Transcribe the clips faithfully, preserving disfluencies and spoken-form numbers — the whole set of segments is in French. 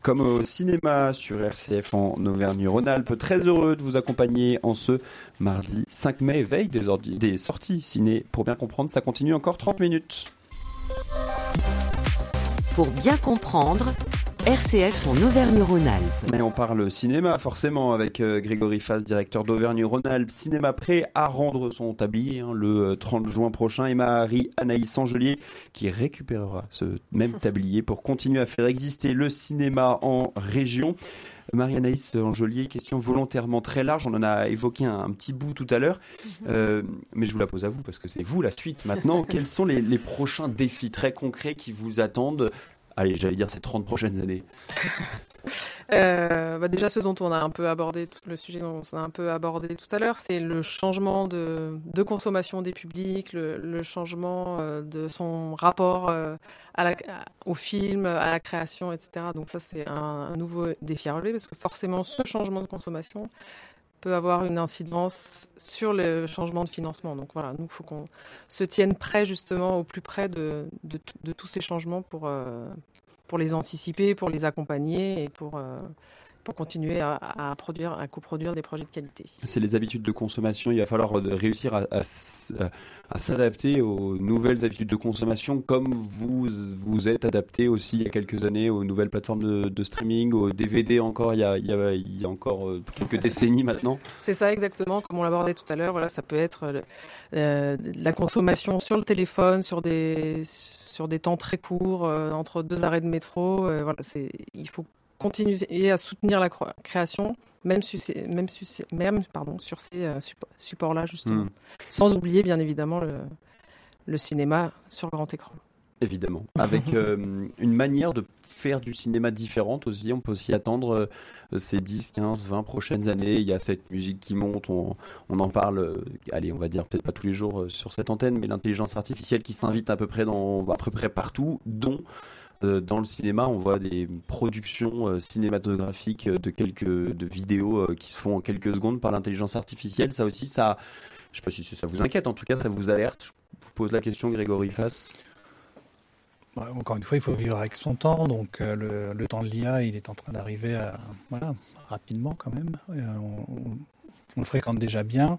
comme au cinéma sur R C F en Auvergne-Rhône-Alpes. Très heureux de vous accompagner en ce mardi cinq mai, veille des, ordi- des sorties ciné. Pour bien comprendre, ça continue encore trente minutes. Pour bien comprendre, R C F en Auvergne-Rhône-Alpes. Et on parle cinéma forcément avec euh, Grégory Fass, directeur d'Auvergne-Rhône-Alpes. Cinéma prêt à rendre son tablier hein, le trente juin prochain. Et Marie Anaïs Angelier qui récupérera ce même tablier pour continuer à faire exister le cinéma en région. Marie-Anaïs Angelier, question volontairement très large, on en a évoqué un, un petit bout tout à l'heure, euh, mais je vous la pose à vous parce que c'est vous la suite maintenant. Quels sont les, les prochains défis très concrets qui vous attendent? Allez, j'allais dire ces trente prochaines années. Euh, bah déjà, ce dont on a un peu abordé, tout le sujet dont on a un peu abordé tout à l'heure, c'est le changement de, de consommation des publics, le, le changement euh, de son rapport euh, à la, à, au film, à la création, et cetera. Donc ça, c'est un, un nouveau défi à relever parce que forcément, ce changement de consommation peut avoir une incidence sur le changement de financement. Donc voilà, nous, il faut qu'on se tienne prêt justement au plus près de, de, de tous ces changements pour, euh, pour les anticiper, pour les accompagner et pour, euh, pour continuer à, à produire, à coproduire des projets de qualité. C'est les habitudes de consommation. Il va falloir réussir à, à, à s'adapter aux nouvelles habitudes de consommation comme vous vous êtes adapté aussi il y a quelques années aux nouvelles plateformes de, de streaming, aux D V D encore il y a, il y a, il y a encore quelques décennies maintenant. C'est ça exactement, comme on l'abordait tout à l'heure. Voilà, ça peut être euh, la consommation sur le téléphone, sur des, sur des temps très courts, euh, entre deux arrêts de métro. Euh, voilà, c'est, il faut continuer à soutenir la création, même, su, même, su, même pardon, sur ces euh, supports-là, justement. Mmh. Sans oublier, bien évidemment, le, le cinéma sur le grand écran. Évidemment. Avec euh, une manière de faire du cinéma différente aussi. On peut aussi attendre euh, ces dix, quinze, vingt prochaines années. Il y a cette musique qui monte. On, on en parle, euh, allez, on va dire peut-être pas tous les jours euh, sur cette antenne, mais l'intelligence artificielle qui s'invite à peu près, dans, à peu près partout, dont dans le cinéma, on voit des productions euh, cinématographiques de quelques de vidéos euh, qui se font en quelques secondes par l'intelligence artificielle. Ça aussi, ça, je sais pas si ça vous inquiète. En tout cas, ça vous alerte. Je vous pose la question, Grégory Fass. Bah, encore une fois, il faut vivre avec son temps. Donc, euh, le, le temps de l'I A, il est en train d'arriver à, voilà, rapidement quand même. Euh, on, on, on le fréquente déjà bien.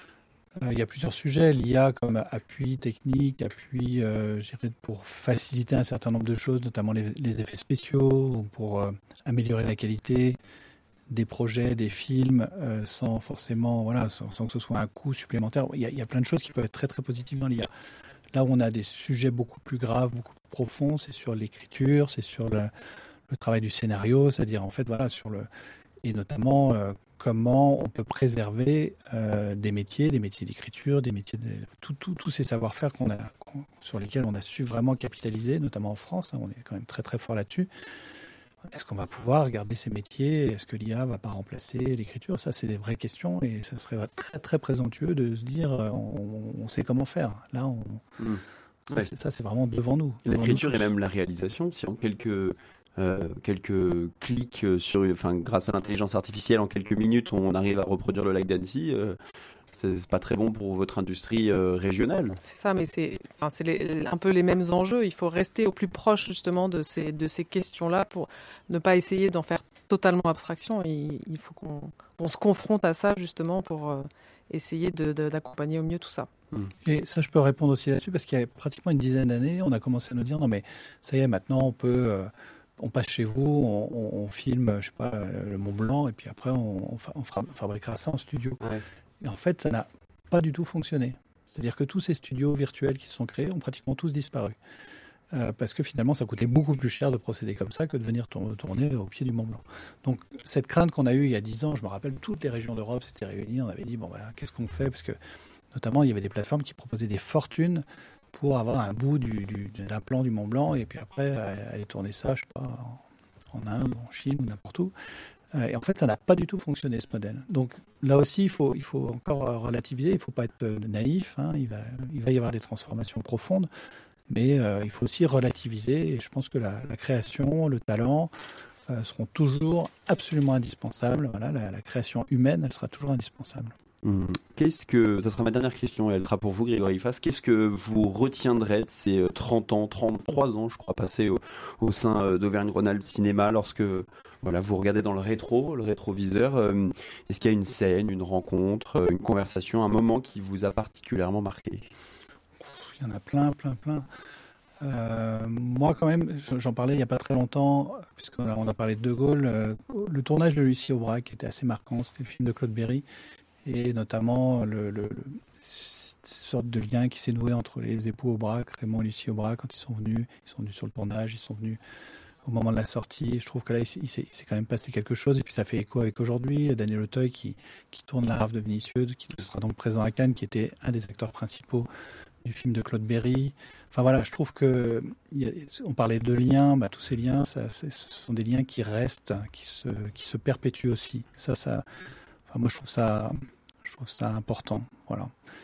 Euh, il y a plusieurs sujets, l'I A comme appui technique, appui euh, je dirais, pour faciliter un certain nombre de choses, notamment les, les effets spéciaux, ou pour euh, améliorer la qualité des projets, des films, euh, sans forcément, voilà, sans, sans que ce soit un coût supplémentaire. Il y, a, il y a plein de choses qui peuvent être très très positives dans l'I A. Là où on a des sujets beaucoup plus graves, beaucoup plus profonds, c'est sur l'écriture, c'est sur le, le travail du scénario, c'est-à-dire en fait, voilà, sur le... Et notamment... Euh, comment on peut préserver euh, des métiers, des métiers d'écriture, des métiers de, tous tout, tout ces savoir-faire qu'on a, qu'on, sur lesquels on a su vraiment capitaliser, notamment en France, hein, on est quand même très très fort là-dessus. Est-ce qu'on va pouvoir garder ces métiers? Est-ce que l'I A ne va pas remplacer l'écriture? Ça, c'est des vraies questions et ça serait très très présomptueux de se dire on, on sait comment faire. Là, on, mmh. ça, ouais. c'est, ça, c'est vraiment devant nous. Devant l'écriture nous et même la réalisation, si en quelques... Euh, quelques clics sur, enfin, grâce à l'intelligence artificielle en quelques minutes on arrive à reproduire le lac d'Annecy, euh, c'est, c'est pas très bon pour votre industrie euh, régionale. C'est ça, mais c'est, enfin, c'est les, un peu les mêmes enjeux. Il faut rester au plus proche justement de ces, de ces questions-là pour ne pas essayer d'en faire totalement abstraction. Il, il faut qu'on on se confronte à ça justement pour euh, essayer de, de, d'accompagner au mieux tout ça. Et ça, je peux répondre aussi là-dessus parce qu'il y a pratiquement une dizaine d'années, on a commencé à nous dire non mais ça y est, maintenant on peut... Euh, on passe chez vous, on, on, on filme, je sais pas, le Mont Blanc, et puis après, on, on, fa- on fera, fabriquera ça en studio. Ouais. Et en fait, ça n'a pas du tout fonctionné. C'est-à-dire que tous ces studios virtuels qui se sont créés ont pratiquement tous disparu. Euh, parce que finalement, ça coûtait beaucoup plus cher de procéder comme ça que de venir tour- tourner au pied du Mont Blanc. Donc, cette crainte qu'on a eue il y a dix ans, je me rappelle, toutes les régions d'Europe s'étaient réunies, on avait dit, bon, voilà, qu'est-ce qu'on fait? Parce que, notamment, il y avait des plateformes qui proposaient des fortunes pour avoir un bout du, du, d'un plan du Mont Blanc et puis après aller tourner ça, je sais pas, en, en Inde, en Chine ou n'importe où. Et en fait, ça n'a pas du tout fonctionné ce modèle. Donc là aussi, il faut, il faut encore relativiser, il ne faut pas être naïf, hein. il, va, il va y avoir des transformations profondes, mais euh, il faut aussi relativiser et je pense que la, la création, le talent euh, seront toujours absolument indispensables. Voilà, la, la création humaine, elle sera toujours indispensable. Mmh. Qu'est-ce que, ça sera ma dernière question, elle sera pour vous, Grégory Fass. Qu'est-ce que vous retiendrez de ces trente ans, trente-trois ans, je crois, passés au, au sein d'Auvergne-Rhône-Alpes Cinéma, lorsque voilà, vous regardez dans le rétro, le rétroviseur, euh, est-ce qu'il y a une scène, une rencontre, une conversation, un moment qui vous a particulièrement marqué? Il y en a plein, plein, plein. Euh, moi, quand même, j'en parlais il n'y a pas très longtemps, puisqu'on a, on a parlé de De Gaulle. Euh, le tournage de Lucie Aubrac était assez marquant. C'était le film de Claude Berry, et notamment le, le, le sorte de lien qui s'est noué entre les époux Aubrac, Raymond et Lucie Aubrac, quand ils sont venus. Ils sont venus sur le tournage, ils sont venus au moment de la sortie. Je trouve que là, il s'est, il s'est, il s'est quand même passé quelque chose. Et puis, ça fait écho avec aujourd'hui. Daniel Auteuil qui, qui tourne La Rave de Vénitieux, qui sera donc présent à Cannes, qui était un des acteurs principaux du film de Claude Berry. Enfin voilà, je trouve que on parlait de liens, bah, tous ces liens, ça, ce sont des liens qui restent, qui se, qui se perpétuent aussi. Ça, ça, enfin, moi je trouve ça, je trouve ça important. Voilà.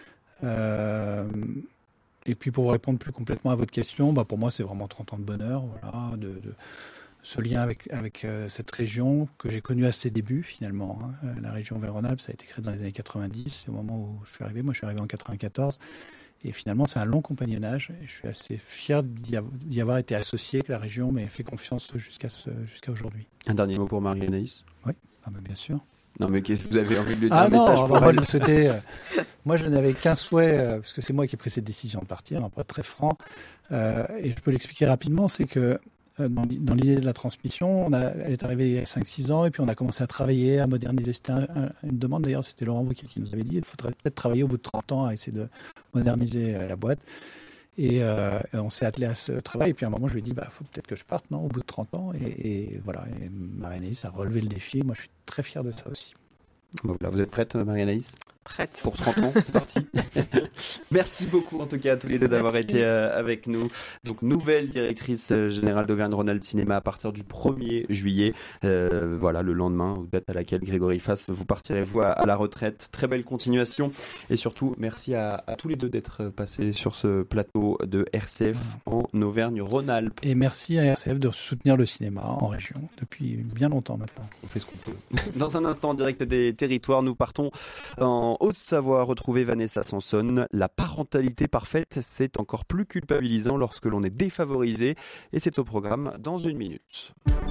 Euh, et puis pour répondre plus complètement à votre question, bah, pour moi c'est vraiment trente ans de bonheur, voilà, de, de ce lien avec avec euh, cette région que j'ai connue à ses débuts finalement. Hein. La région Auvergne-Rhône-Alpes, ça a été créé dans les années quatre-vingt-dix, c'est au moment où je suis arrivé. Moi je suis arrivé en quatre-vingt-quatorze. Et finalement, c'est un long compagnonnage. Et je suis assez fier d'y avoir, d'y avoir été associé, que la région m'ait fait confiance jusqu'à, ce, jusqu'à aujourd'hui. Un dernier mot pour Marie-Anaïs? Oui, ah ben bien sûr. Non, mais qu'est-ce que vous avez envie de lui dire? Ah un non, message pour moi, elle? le souhaiter, euh, moi, je n'avais qu'un souhait, euh, parce que c'est moi qui ai pris cette décision de partir, hein, pour être très franc. Euh, et je peux l'expliquer rapidement, c'est que euh, dans, dans l'idée de la transmission, on a, elle est arrivée il y a cinq six ans, et puis on a commencé à travailler, à moderniser. C'était un, un, une demande, d'ailleurs, c'était Laurent Wauquiez qui nous avait dit, il faudrait peut-être travailler au bout de trente ans à essayer de moderniser euh, la boîte. Et, euh, et on s'est attelé à ce travail. Et puis à un moment, je lui ai dit, bah, faut peut-être que je parte, non, au bout de trente ans. Et, et voilà, et Marie-Anaïs a relevé le défi. Moi, je suis très fier de ça aussi. Bon, là, vous êtes prête, Marie-Anaïs? Prête. Pour trente ans, c'est parti. Merci beaucoup, en tout cas, à tous les deux d'avoir Merci. été euh, avec nous. Donc, nouvelle directrice euh, générale d'Auvergne-Rhône-Alpes Cinéma à partir du premier juillet. Euh, voilà, le lendemain, date à laquelle Grégory Fass, vous partirez, vous, à, à la retraite. Très belle continuation. Et surtout, merci à, à tous les deux d'être passés sur ce plateau de R C F en Auvergne-Rhône-Alpes. Et merci à R C F de soutenir le cinéma en région depuis bien longtemps maintenant. On fait ce qu'on peut. Dans un instant, en direct des territoires, nous partons en Haute-Savoie retrouver Vanessa Sanson. La parentalité parfaite, c'est encore plus culpabilisant lorsque l'on est défavorisé. Et c'est au programme dans une minute.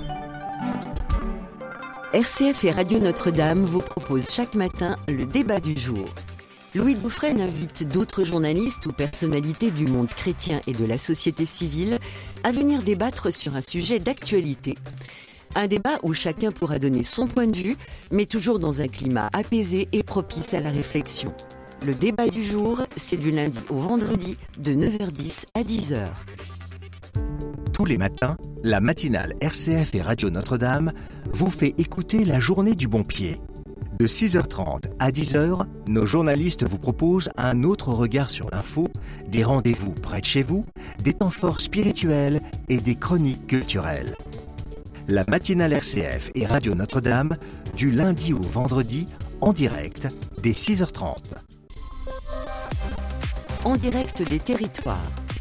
R C F et Radio Notre-Dame vous proposent chaque matin le débat du jour. Louis Bouffren invite d'autres journalistes ou personnalités du monde chrétien et de la société civile à venir débattre sur un sujet d'actualité. Un débat où chacun pourra donner son point de vue, mais toujours dans un climat apaisé et propice à la réflexion. Le débat du jour, c'est du lundi au vendredi, de neuf heures dix à dix heures. Tous les matins, la matinale R C F et Radio Notre-Dame vous fait écouter la journée du bon pied. De six heures trente à dix heures, nos journalistes vous proposent un autre regard sur l'info, des rendez-vous près de chez vous, des temps forts spirituels et des chroniques culturelles. La matinale R C F et Radio Notre-Dame, du lundi au vendredi, en direct, dès six heures trente. En direct des territoires.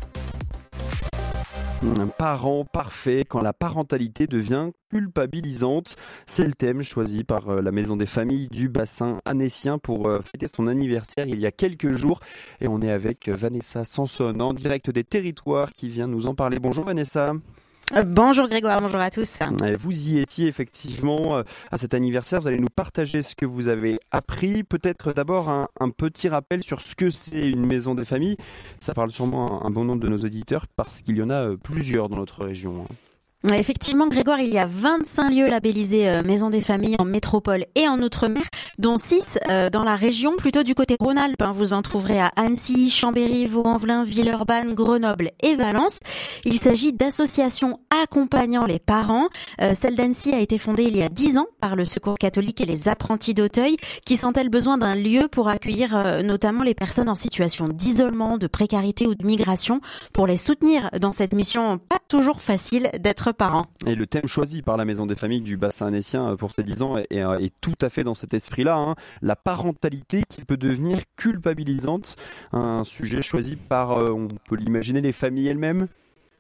Un parent parfait quand la parentalité devient culpabilisante. C'est le thème choisi par la Maison des Familles du bassin annécien pour fêter son anniversaire il y a quelques jours. Et on est avec Vanessa Sanson en direct des territoires qui vient nous en parler. Bonjour Vanessa. Bonjour Grégoire, bonjour à tous. Vous y étiez effectivement à cet anniversaire, vous allez nous partager ce que vous avez appris. Peut-être d'abord un, un petit rappel sur ce que c'est une maison des familles. Ça parle sûrement à un bon nombre de nos auditeurs parce qu'il y en a plusieurs dans notre région. Effectivement, Grégoire, il y a vingt-cinq lieux labellisés euh, Maison des Familles en métropole et en outre-mer, dont six euh, dans la région, plutôt du côté Rhône-Alpes. Hein. Vous en trouverez à Annecy, Chambéry, Vaux-en-Velin, Villeurbanne, Grenoble et Valence. Il s'agit d'associations accompagnant les parents. Euh, celle d'Annecy a été fondée il y a dix ans par le Secours catholique et les apprentis d'Auteuil, qui sentent le besoin d'un lieu pour accueillir euh, notamment les personnes en situation d'isolement, de précarité ou de migration, pour les soutenir dans cette mission pas toujours facile d'être parents. Et le thème choisi par la Maison des Familles du bassin annécien pour ces dix ans est, est, est tout à fait dans cet esprit-là. Hein. La parentalité qui peut devenir culpabilisante. Un sujet choisi par, euh, on peut l'imaginer, les familles elles-mêmes.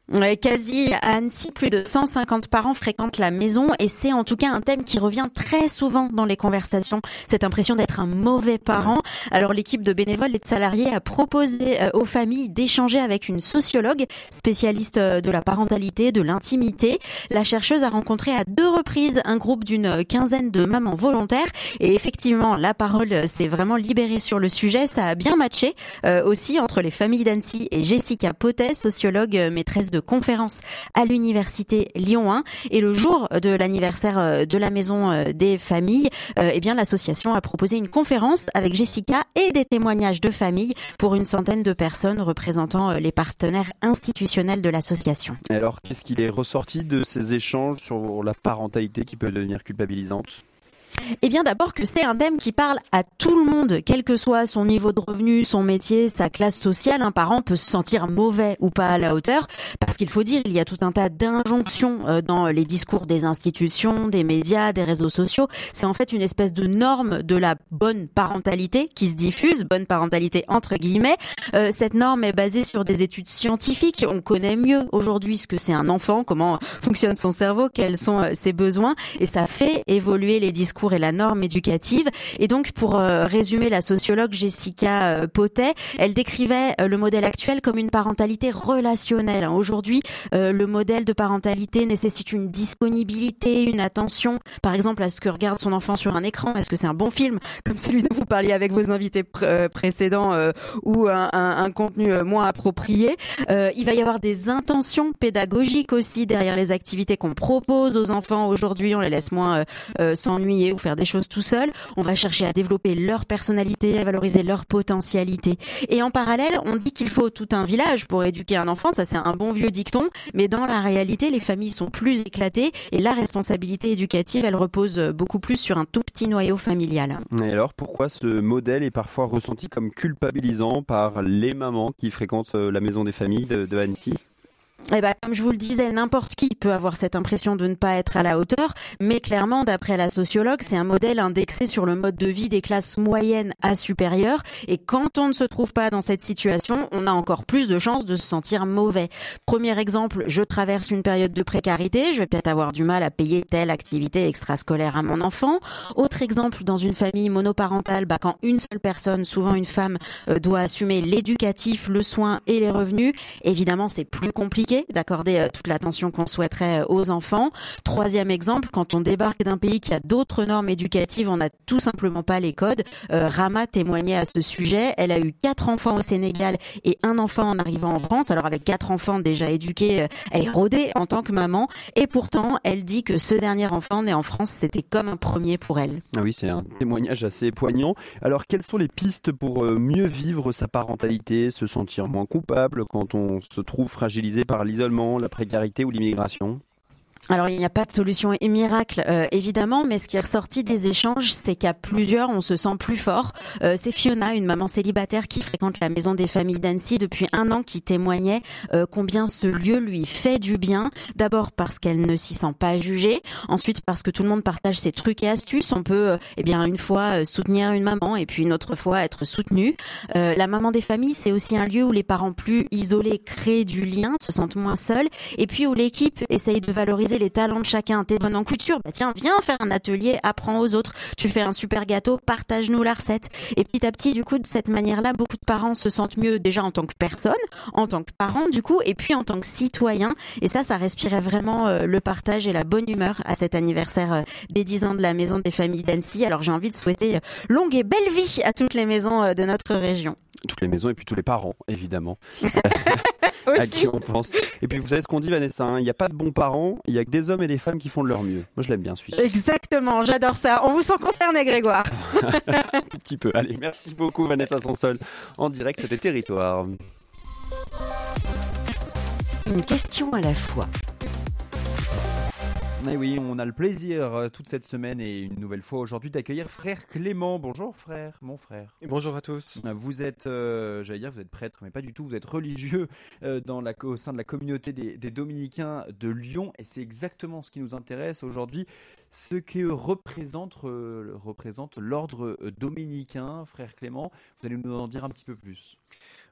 Ouais, quasi à Annecy, plus de cent cinquante parents fréquentent la maison et c'est en tout cas un thème qui revient très souvent dans les conversations, cette impression d'être un mauvais parent. Alors l'équipe de bénévoles et de salariés a proposé aux familles d'échanger avec une sociologue spécialiste de la parentalité, de l'intimité. La chercheuse a rencontré à deux reprises un groupe d'une quinzaine de mamans volontaires et effectivement la parole s'est vraiment libérée sur le sujet. Ça a bien matché euh, aussi entre les familles d'Annecy et Jessica Potet, sociologue, maîtresse de conférence à l'université Lyon un. Et le jour de l'anniversaire de la maison des familles, euh, eh bien l'association a proposé une conférence avec Jessica et des témoignages de familles pour une centaine de personnes représentant les partenaires institutionnels de l'association. Alors, qu'est-ce qu'il est ressorti de ces échanges sur la parentalité qui peut devenir culpabilisante ? Eh bien d'abord que c'est un thème qui parle à tout le monde, quel que soit son niveau de revenu, son métier, sa classe sociale. Un parent peut se sentir mauvais ou pas à la hauteur, parce qu'il faut dire, il y a tout un tas d'injonctions dans les discours des institutions, des médias, des réseaux sociaux. C'est en fait une espèce de norme de la bonne parentalité qui se diffuse, bonne parentalité entre guillemets. Euh, cette norme est basée sur des études scientifiques. On connaît mieux aujourd'hui ce que c'est un enfant, comment fonctionne son cerveau, quels sont ses besoins, et ça fait évoluer les discours et la norme éducative. Et donc, pour euh, résumer, la sociologue Jessica euh, Potet, elle décrivait euh, le modèle actuel comme une parentalité relationnelle. Aujourd'hui, euh, le modèle de parentalité nécessite une disponibilité, une attention, par exemple à ce que regarde son enfant sur un écran. Est-ce que c'est un bon film, comme celui dont vous parliez avec vos invités pr- euh, précédents, euh, ou un, un, un contenu euh, moins approprié. Euh, il va y avoir des intentions pédagogiques aussi derrière les activités qu'on propose aux enfants. Aujourd'hui, on les laisse moins euh, euh, s'ennuyer ou faire des choses tout seul. On va chercher à développer leur personnalité, à valoriser leur potentialité. Et en parallèle, on dit qu'il faut tout un village pour éduquer un enfant. Ça, c'est un bon vieux dicton. Mais dans la réalité, les familles sont plus éclatées et la responsabilité éducative, elle repose beaucoup plus sur un tout petit noyau familial. Et alors, pourquoi ce modèle est parfois ressenti comme culpabilisant par les mamans qui fréquentent la maison des familles de, de Annecy ? Eh ben, comme je vous le disais, n'importe qui peut avoir cette impression de ne pas être à la hauteur, mais clairement, d'après la sociologue, c'est un modèle indexé sur le mode de vie des classes moyennes à supérieures, et quand on ne se trouve pas dans cette situation, on a encore plus de chances de se sentir mauvais. Premier exemple, je traverse une période de précarité, je vais peut-être avoir du mal à payer telle activité extrascolaire à mon enfant. Autre exemple, dans une famille monoparentale, bah, quand une seule personne, souvent une femme, euh, doit assumer l'éducatif, le soin et les revenus, évidemment, c'est plus compliqué d'accorder euh, toute l'attention qu'on souhaiterait euh, aux enfants. Troisième exemple, quand on débarque d'un pays qui a d'autres normes éducatives, on n'a tout simplement pas les codes. Euh, Rama témoignait à ce sujet. Elle a eu quatre enfants au Sénégal et un enfant en arrivant en France. Alors avec quatre enfants déjà éduqués, euh, elle est rodée en tant que maman. Et pourtant, elle dit que ce dernier enfant né en France, c'était comme un premier pour elle. Ah oui, c'est un témoignage assez poignant. Alors, quelles sont les pistes pour mieux vivre sa parentalité, se sentir moins coupable quand on se trouve fragilisé par l'isolement, la précarité ou l'immigration ? Alors, il n'y a pas de solution miracle, euh, évidemment, mais ce qui est ressorti des échanges, c'est qu'à plusieurs, on se sent plus fort. Euh, c'est Fiona, une maman célibataire qui fréquente la maison des familles d'Annecy depuis un an, qui témoignait euh, combien ce lieu lui fait du bien. D'abord parce qu'elle ne s'y sent pas jugée. Ensuite, parce que tout le monde partage ses trucs et astuces. On peut, euh, eh bien, une fois euh, soutenir une maman et puis une autre fois être soutenu. Euh, la maman des familles, c'est aussi un lieu où les parents plus isolés créent du lien, se sentent moins seuls. Et puis où l'équipe essaye de valoriser les talents de chacun. T'es bonne en couture, bah tiens, viens faire un atelier, apprends aux autres. Tu fais un super gâteau, partage-nous la recette. Et petit à petit, du coup, de cette manière-là, beaucoup de parents se sentent mieux déjà en tant que personne, en tant que parent, du coup, et puis en tant que citoyen. Et ça, ça respirait vraiment euh, le partage et la bonne humeur à cet anniversaire euh, des dix ans de la maison des familles d'Annecy. Alors j'ai envie de souhaiter euh, longue et belle vie à toutes les maisons euh, de notre région. Toutes les maisons et puis tous les parents, évidemment. Aussi. À qui on pense. Et puis vous savez ce qu'on dit, Vanessa, hein, il n'y a pas de bons parents, il n'y a que des hommes et des femmes qui font de leur mieux. Moi je l'aime bien celui-ci. Exactement, j'adore ça. On vous sent concerné, Grégoire. Un tout petit peu. Allez, merci beaucoup Vanessa Sansol, en direct des territoires. Une question à la fois. Et oui, on a le plaisir euh, toute cette semaine et une nouvelle fois aujourd'hui d'accueillir frère Clément. Bonjour frère, mon frère. Et bonjour à tous. Vous êtes, euh, j'allais dire, vous êtes prêtre, mais pas du tout. Vous êtes religieux euh, dans la, au sein de la communauté des, des Dominicains de Lyon, et c'est exactement ce qui nous intéresse aujourd'hui, ce que représente, euh, représente l'ordre dominicain. Frère Clément, vous allez nous en dire un petit peu plus.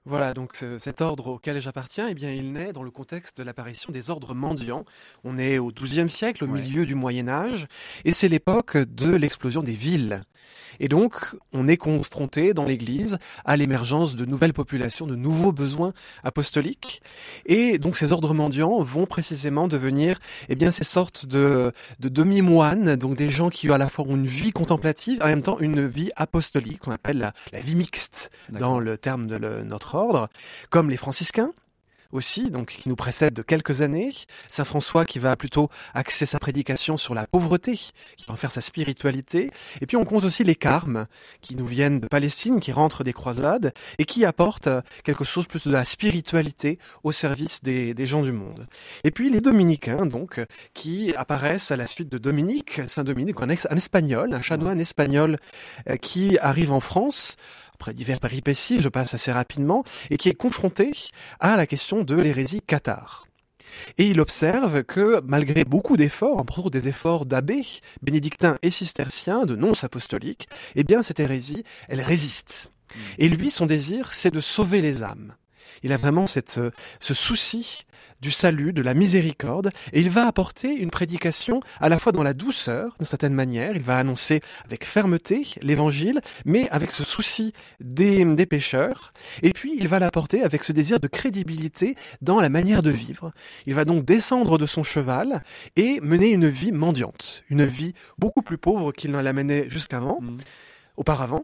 Voilà, donc ce- cet ordre auquel j'appartiens, eh bien, il naît dans le contexte de l'apparition des ordres mendiants. On est au douzième siècle, au Ouais. milieu du Moyen Âge, et c'est l'époque de l'explosion des villes. Et donc, on est confronté dans l'Église à l'émergence de nouvelles populations, de nouveaux besoins apostoliques. Et donc, ces ordres mendiants vont précisément devenir, eh bien, ces sortes de, de demi-moines, donc des gens qui à la fois ont une vie contemplative, et en même temps une vie apostolique, qu'on appelle la, la vie mixte dans le terme de le- notre ordre, comme les franciscains aussi, donc qui nous précèdent de quelques années. Saint François qui va plutôt axer sa prédication sur la pauvreté, qui va en faire sa spiritualité. Et puis on compte aussi les carmes qui nous viennent de Palestine, qui rentrent des croisades et qui apportent euh, quelque chose plus de la spiritualité au service des, des gens du monde. Et puis les dominicains, donc, euh, qui apparaissent à la suite de Dominique, Saint Dominique, un, ex- un espagnol, un chanoine espagnol euh, qui arrive en France après divers péripéties, je passe assez rapidement, et qui est confronté à la question de l'hérésie cathare. Et il observe que, malgré beaucoup d'efforts, entre autres des efforts d'abbés, bénédictins et cisterciens, de nonces apostoliques, eh bien, cette hérésie, elle résiste. Et lui, son désir, c'est de sauver les âmes. Il a vraiment cette, euh, ce souci du salut, de la miséricorde, et il va apporter une prédication à la fois dans la douceur, d'une certaine manière. Il va annoncer avec fermeté l'évangile, mais avec ce souci des, des pécheurs. Et puis, il va l'apporter avec ce désir de crédibilité dans la manière de vivre. Il va donc descendre de son cheval et mener une vie mendiante, une vie beaucoup plus pauvre qu'il ne la menait jusqu'avant, Mhm. auparavant.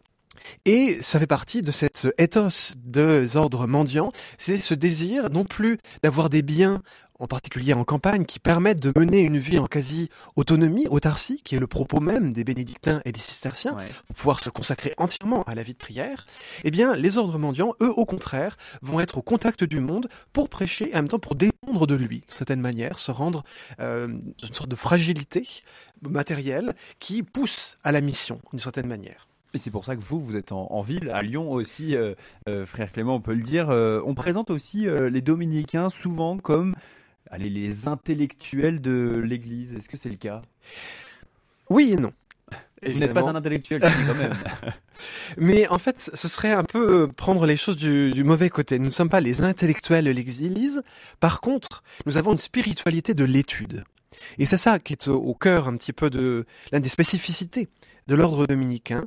Et ça fait partie de cette ethos des ordres mendiants, c'est ce désir non plus d'avoir des biens, en particulier en campagne, qui permettent de mener une vie en quasi-autonomie, autarcie, qui est le propos même des bénédictins et des cisterciens, Ouais. pour pouvoir se consacrer entièrement à la vie de prière. Eh bien, les ordres mendiants, eux, au contraire, vont être au contact du monde pour prêcher et en même temps pour dépendre de lui, d'une certaine manière, se rendre euh, une sorte de fragilité matérielle qui pousse à la mission, d'une certaine manière. Et c'est pour ça que vous, vous êtes en, en ville, à Lyon aussi, euh, euh, frère Clément, on peut le dire. Euh, on présente aussi euh, les dominicains souvent comme allez, les intellectuels de l'Église. Est-ce que c'est le cas? Oui et non. Vous n'êtes pas un intellectuel, je dis quand même. Mais en fait, ce serait un peu euh, prendre les choses du, du mauvais côté. Nous ne sommes pas les intellectuels de l'Église. Par contre, nous avons une spiritualité de l'étude. Et c'est ça qui est au, au cœur un petit peu de l'une des spécificités de l'ordre dominicain.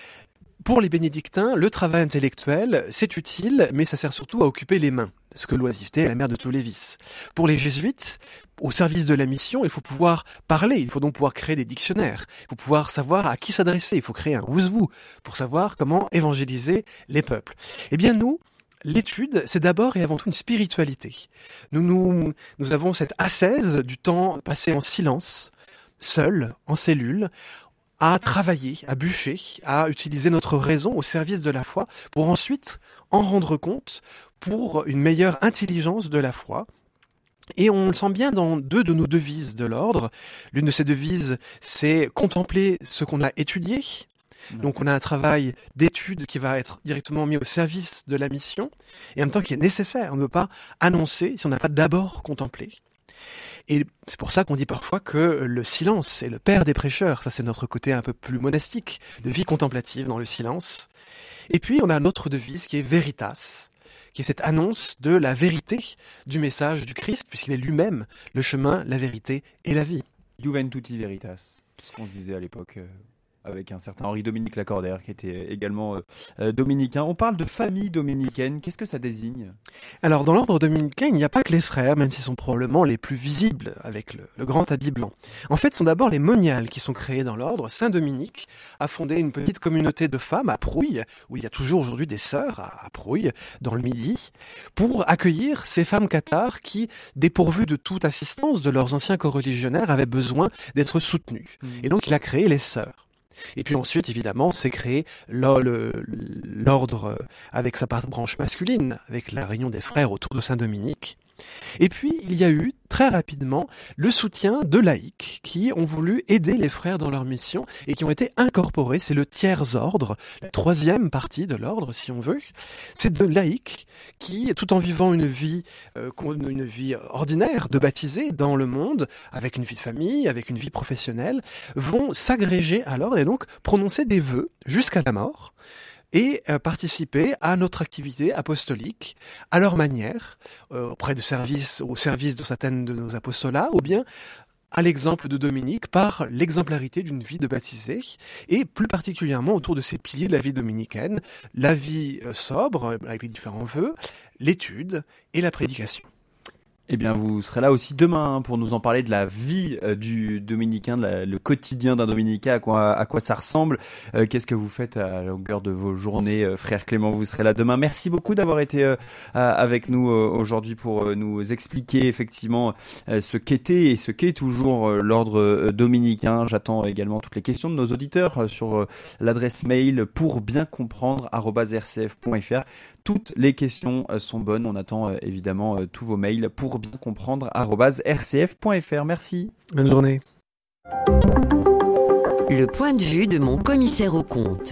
Pour les bénédictins, le travail intellectuel, c'est utile, mais ça sert surtout à occuper les mains, ce que l'oisiveté est la mère de tous les vices. Pour les jésuites, au service de la mission, il faut pouvoir parler, il faut donc pouvoir créer des dictionnaires, il faut pouvoir savoir à qui s'adresser, il faut créer un who's-who pour savoir comment évangéliser les peuples. Eh bien nous, l'étude, c'est d'abord et avant tout une spiritualité. Nous, nous, nous avons cette ascèse du temps passé en silence, seul, en cellule, à travailler, à bûcher, à utiliser notre raison au service de la foi, pour ensuite en rendre compte pour une meilleure intelligence de la foi. Et on le sent bien dans deux de nos devises de l'ordre. L'une de ces devises, c'est contempler ce qu'on a étudié. Donc on a un travail d'étude qui va être directement mis au service de la mission, et en même temps qui est nécessaire. On ne peut pas annoncer si on n'a pas d'abord contemplé. Et c'est pour ça qu'on dit parfois que le silence est le père des prêcheurs. Ça, c'est notre côté un peu plus monastique, de vie contemplative dans le silence. Et puis, on a notre devise qui est Veritas, qui est cette annonce de la vérité du message du Christ, puisqu'il est lui-même le chemin, la vérité et la vie. Juventuti Veritas, ce qu'on se disait à l'époque euh, avec un certain Henri-Dominique Lacordaire qui était également euh, euh, dominicain. On parle de famille dominicaine, qu'est-ce que ça désigne? Alors, dans l'ordre dominicain, il n'y a pas que les frères, même s'ils sont probablement les plus visibles avec le, le grand habit blanc. En fait, ce sont d'abord les moniales qui sont créées dans l'ordre. Saint Dominique a fondé une petite communauté de femmes à Prouille, où il y a toujours aujourd'hui des sœurs à, à Prouille, dans le Midi, pour accueillir ces femmes cathares qui, dépourvues de toute assistance de leurs anciens coreligionnaires, avaient besoin d'être soutenues. Mmh. Et donc, il a créé les sœurs. Et puis ensuite, évidemment, c'est créé l'ordre avec sa branche masculine, avec la réunion des frères autour de Saint-Dominique. Et puis, il y a eu très rapidement le soutien de laïcs qui ont voulu aider les frères dans leur mission et qui ont été incorporés. C'est le tiers ordre, la troisième partie de l'ordre, si on veut. C'est de laïcs qui, tout en vivant une vie, euh, une vie ordinaire de baptisés dans le monde, avec une vie de famille, avec une vie professionnelle, vont s'agréger à l'ordre et donc prononcer des vœux jusqu'à la mort, et euh, participer à notre activité apostolique à leur manière, euh, auprès de services, au service de certaines de nos apostolats, ou bien à l'exemple de Dominique par l'exemplarité d'une vie de baptisé, et plus particulièrement autour de ces piliers de la vie dominicaine, la vie euh, sobre, avec les différents vœux, l'étude et la prédication. Eh bien, vous serez là aussi demain hein, pour nous en parler de la vie euh, du dominicain, de la, le quotidien d'un dominicain, à quoi, à quoi ça ressemble. Euh, qu'est-ce que vous faites à la longueur de vos journées, euh, frère Clément, vous serez là demain. Merci beaucoup d'avoir été euh, avec nous euh, aujourd'hui pour euh, nous expliquer effectivement euh, ce qu'était et ce qu'est toujours euh, l'ordre euh, dominicain. J'attends également toutes les questions de nos auditeurs euh, sur euh, l'adresse mail pour bien comprendre arobase r c f point f r. Toutes les questions euh, sont bonnes. On attend euh, évidemment euh, tous vos mails pour bien comprendre arobase r c f point f r. Merci. Bonne journée. Le point de vue de mon commissaire aux comptes.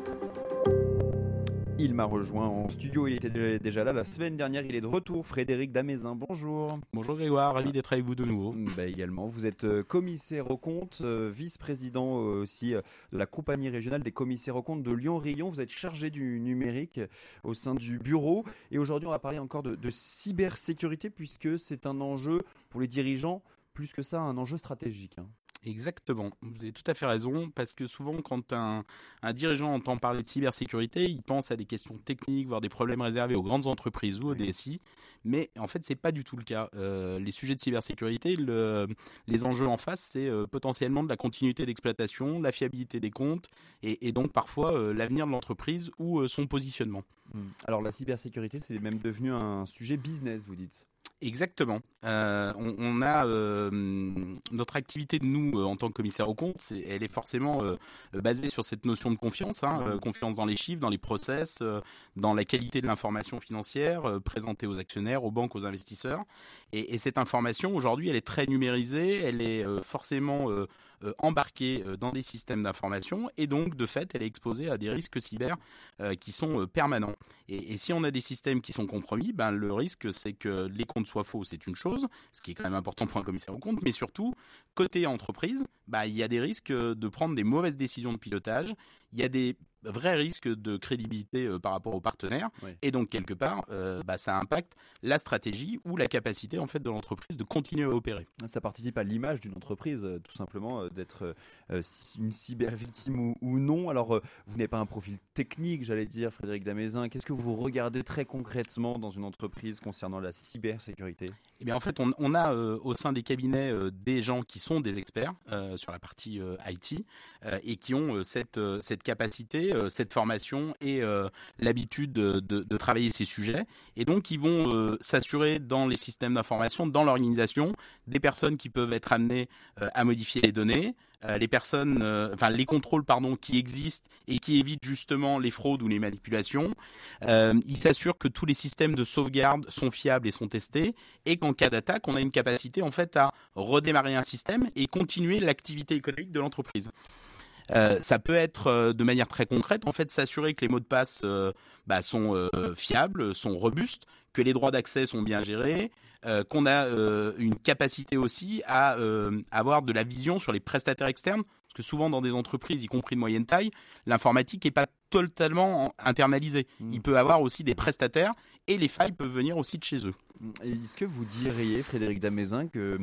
Il m'a rejoint en studio, il était déjà là la semaine dernière, il est de retour, Frédéric Damézin, bonjour. Bonjour Grégoire, ravi d'être avec vous de nouveau. Bah également, vous êtes euh, commissaire aux comptes, euh, vice-président euh, aussi euh, de la compagnie régionale des commissaires aux comptes de Lyon-Rayon, vous êtes chargé du numérique euh, au sein du bureau et aujourd'hui on va parler encore de, de cybersécurité puisque c'est un enjeu pour les dirigeants, plus que ça un enjeu stratégique. Hein. Exactement, vous avez tout à fait raison, parce que souvent quand un, un dirigeant entend parler de cybersécurité, il pense à des questions techniques, voire des problèmes réservés aux grandes entreprises ou aux D S I, mais en fait c'est pas du tout le cas. Euh, les sujets de cybersécurité, le, les enjeux en face, c'est euh, potentiellement de la continuité d'exploitation, la fiabilité des comptes, et, et donc parfois euh, l'avenir de l'entreprise ou euh, son positionnement. Alors la cybersécurité, c'est même devenu un sujet business, vous dites ? Exactement. Euh, on, on a euh, notre activité de nous euh, en tant que commissaire aux comptes, c'est, elle est forcément euh, basée sur cette notion de confiance, hein, euh, confiance dans les chiffres, dans les process, euh, dans la qualité de l'information financière euh, présentée aux actionnaires, aux banques, aux investisseurs. Et, et cette information aujourd'hui, elle est très numérisée, elle est euh, forcément euh, euh, embarquée euh, dans des systèmes d'information et donc de fait, elle est exposée à des risques cyber euh, qui sont euh, permanents. Et, et si on a des systèmes qui sont compromis, ben le risque c'est que les comptes soient faux, c'est une chose, ce qui est quand même important pour un commissaire aux comptes, mais surtout, côté entreprise, bah, il y a des risques de prendre des mauvaises décisions de pilotage, il y a des vrais risques de crédibilité euh, par rapport aux partenaires, oui. Et donc quelque part, euh, bah, ça impacte la stratégie ou la capacité en fait de l'entreprise de continuer à opérer. Ça participe à l'image d'une entreprise, euh, tout simplement, euh, d'être euh, une cyber-victime ou, ou non. Alors, euh, vous n'avez pas un profil technique, j'allais dire, Frédéric Damézin. Qu'est-ce que vous regardez très concrètement dans une entreprise concernant la cybersécurité ? Eh bien, en fait, on, on a euh, au sein des cabinets euh, des gens qui sont des experts euh, sur la partie euh, I T euh, et qui ont euh, cette, euh, cette capacité, euh, cette formation et euh, l'habitude de, de, de travailler ces sujets. Et donc, ils vont euh, s'assurer dans les systèmes d'information, dans l'organisation, des personnes qui peuvent être amenées euh, à modifier les données, euh, les personnes, euh, enfin les contrôles pardon qui existent et qui évitent justement les fraudes ou les manipulations. Euh, ils s'assurent que tous les systèmes de sauvegarde sont fiables et sont testés et qu'en cas d'attaque, on a une capacité en fait à redémarrer un système et continuer l'activité économique de l'entreprise. Euh, ça peut être euh, de manière très concrète, en fait, s'assurer que les mots de passe euh, bah, sont euh, fiables, sont robustes, que les droits d'accès sont bien gérés, euh, qu'on a euh, une capacité aussi à euh, avoir de la vision sur les prestataires externes, parce que souvent dans des entreprises, y compris de moyenne taille, l'informatique n'est pas totalement internalisée. Mmh. Il peut y avoir aussi des prestataires et les failles peuvent venir aussi de chez eux. Et est-ce que vous diriez, Frédéric Damézin, que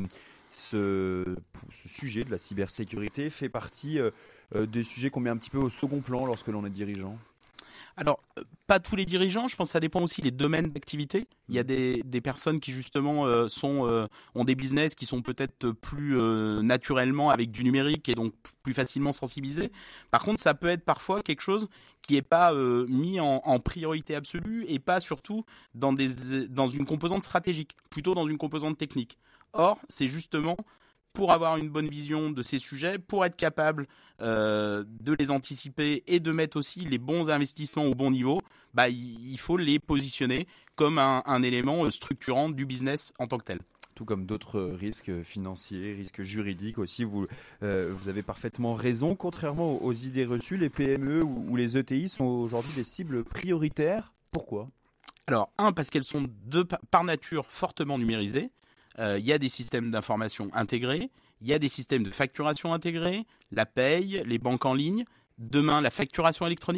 ce, ce sujet de la cybersécurité fait partie euh, des sujets qu'on met un petit peu au second plan lorsque l'on est dirigeant ? Alors, euh, pas tous les dirigeants, je pense que ça dépend aussi des domaines d'activité. Il y a des, des personnes qui justement euh, sont, euh, ont des business qui sont peut-être plus euh, naturellement avec du numérique et donc plus facilement sensibilisés. Par contre, ça peut être parfois quelque chose qui n'est pas euh, mis en, en priorité absolue et pas surtout dans, des, dans une composante stratégique, plutôt dans une composante technique. Or, c'est justement pour avoir une bonne vision de ces sujets, pour être capable euh, de les anticiper et de mettre aussi les bons investissements au bon niveau, bah, il faut les positionner comme un, un élément structurant du business en tant que tel. Tout comme d'autres risques financiers, risques juridiques aussi, vous, euh, vous avez parfaitement raison. Contrairement aux, aux idées reçues, les P M E ou, ou les E T I sont aujourd'hui des cibles prioritaires. Pourquoi ? Alors, un, parce qu'elles sont de, par nature fortement numérisées. Il euh, y a des systèmes d'information intégrés, il y a des systèmes de facturation intégrés, la paye, les banques en ligne, demain la facturation électronique.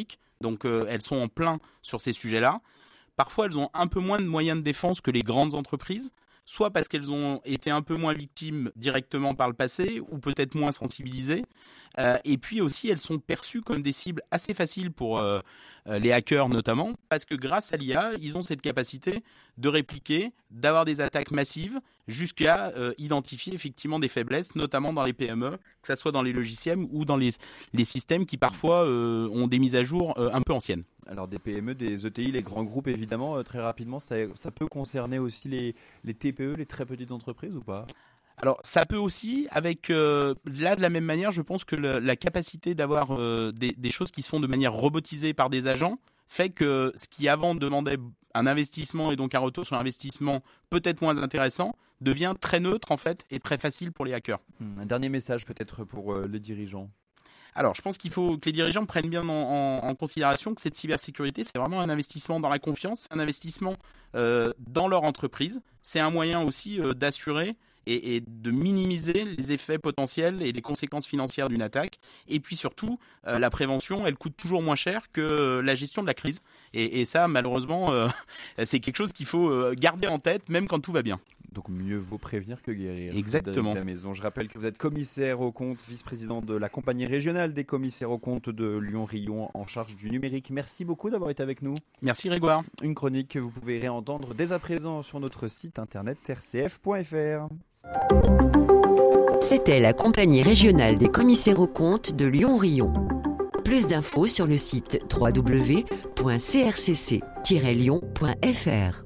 Donc euh, elles sont en plein sur ces sujets-là. Parfois, elles ont un peu moins de moyens de défense que les grandes entreprises, soit parce qu'elles ont été un peu moins victimes directement par le passé, ou peut-être moins sensibilisées. Euh, et puis aussi, elles sont perçues comme des cibles assez faciles pour euh, les hackers notamment, parce que grâce à l'I A, ils ont cette capacité de répliquer, d'avoir des attaques massives, jusqu'à euh, identifier effectivement des faiblesses, notamment dans les P M E, que ce soit dans les logiciels ou dans les, les systèmes qui parfois euh, ont des mises à jour euh, un peu anciennes. Alors des P M E, des E T I, les grands groupes évidemment, euh, très rapidement, ça, ça peut concerner aussi les, les T P E, les très petites entreprises ou pas ? Alors ça peut aussi, avec euh, là de la même manière, je pense que le, la capacité d'avoir euh, des, des choses qui se font de manière robotisée par des agents fait que ce qui avant demandait un investissement et donc un retour sur investissement peut-être moins intéressant devient très neutre en fait et très facile pour les hackers. Un dernier message peut-être pour euh, les dirigeants. Alors, je pense qu'il faut que les dirigeants prennent bien en, en, en considération que cette cybersécurité, c'est vraiment un investissement dans la confiance, un investissement euh, dans leur entreprise. C'est un moyen aussi euh, d'assurer et, et de minimiser les effets potentiels et les conséquences financières d'une attaque. Et puis surtout, euh, la prévention, elle coûte toujours moins cher que la gestion de la crise. Et, et ça, malheureusement, euh, c'est quelque chose qu'il faut garder en tête, même quand tout va bien. Donc mieux vaut prévenir que guérir. Exactement. La maison. Je rappelle que vous êtes commissaire aux comptes, vice-président de la compagnie régionale des commissaires aux comptes de Lyon-Rion en charge du numérique. Merci beaucoup d'avoir été avec nous. Merci Grégoire. Une chronique que vous pouvez réentendre dès à présent sur notre site internet r c f point f r. C'était la compagnie régionale des commissaires aux comptes de Lyon-Rion. Plus d'infos sur le site w w w point c r c c tiret lyon point f r.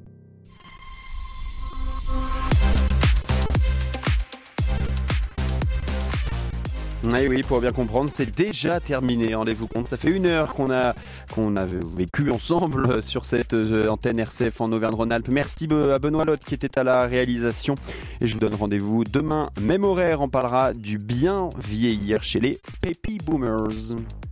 Et oui, pour bien comprendre, c'est déjà terminé. Rendez-vous compte, ça fait une heure qu'on a qu'on a vécu ensemble sur cette antenne R C F en Auvergne-Rhône-Alpes. Merci à Benoît Lotte qui était à la réalisation. Et je vous donne rendez-vous demain, même horaire. On parlera du bien vieillir chez les Baby Boomers.